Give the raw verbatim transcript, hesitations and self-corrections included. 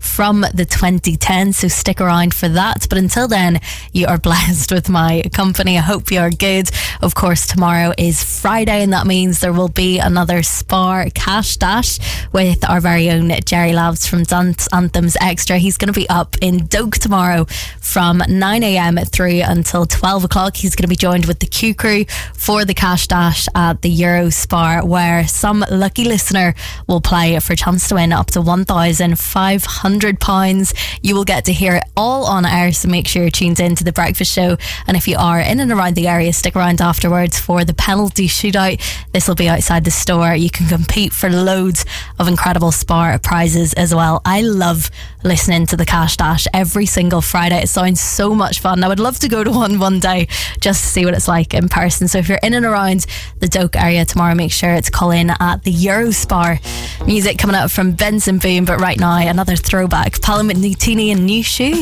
from the twenty tens, so stick around for that. But until then, you are blessed with my company. I hope you are good. Of course, tomorrow is Friday, and that means there will be another Spar Cash Dash with our very own Jerry Labs from Dance Anthems Extra. He's going to be up in Doak tomorrow from nine a.m. through until twelve o'clock. He's going to be joined with the Q Crew for the Cash Dash at the Euro Spar, where some lucky listener will play for a chance to win up to one thousand five hundred pounds. You will get to hear it all on air, so make sure you're tuned in to the breakfast show. And if you are in and around the area, stick around afterwards for the penalty shootout. This will be outside the store. You can compete for loads of incredible Spar prizes as well. I love listening to the Cash Dash every single Friday. It sounds so much fun. I would love to go to one one day just to see what it's like in person. So if you're in and around the Doak area tomorrow, make sure it's call in at the Euro Spar. Music coming up from Benson Boone, but right now another throwback, Paolo Nutini and New Shoes.